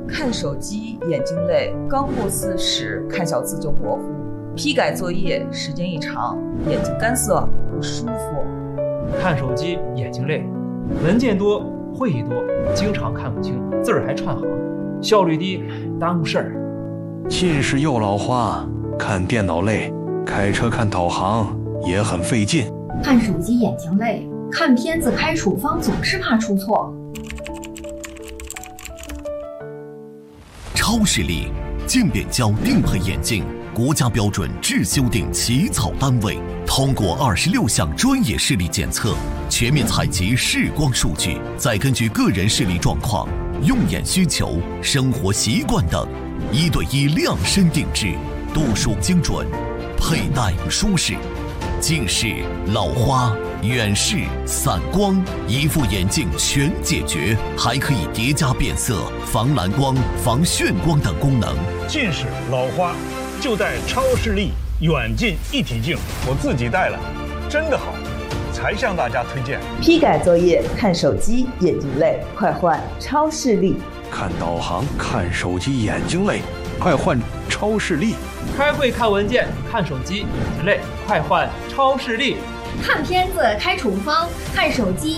看手机眼睛累，刚过40看小字就模糊，批改作业时间一长，眼睛干涩不舒服。 看手机眼睛累，文件多会议多，经常看不清，字儿还串行，效率低，耽误事儿。 近视又老花，看电脑累，开车看导航也很费劲。 看手机眼睛累，看片子开处方总是怕出错。 超视力渐变焦定配眼镜，国家标准制修订起草单位，通过26项专业视力检测，全面采集视光数据，再根据个人视力状况、用眼需求、生活习惯等，1对1量身定制，度数精准，佩戴舒适。近视、老花、远视、散光，一副眼镜全解决，还可以叠加变色、防蓝光、防眩光等功能。 近视、老花就戴超视力远近一体镜，我自己戴了，真的好，才向大家推荐。 批改作业看手机眼睛累，快换超视力。 看导航看手机眼睛累，快换超视力。 开会看文件看手机眼睛累，快换超视力。 看片子开处方看手机